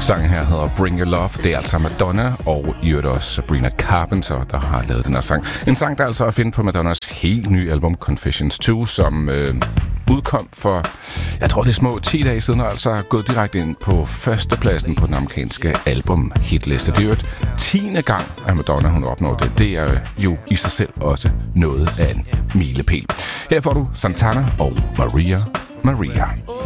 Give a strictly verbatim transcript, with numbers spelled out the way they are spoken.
Sangen her hedder Bring Your Love. Det er altså Madonna og i øvrigt også Sabrina Carpenter, der har lavet den her sang. En sang, der altså er at finde på Madonnas helt nye album Confessions to, som øh, udkom for, jeg tror det er små ti dage siden, og altså har gået direkte ind på førstepladsen på den amerikanske album-hitliste. Det er jo et tiende gang, at Madonna hun opnår det. Det er jo i sig selv også noget af en milepæl. Her får du Santana og Maria Maria.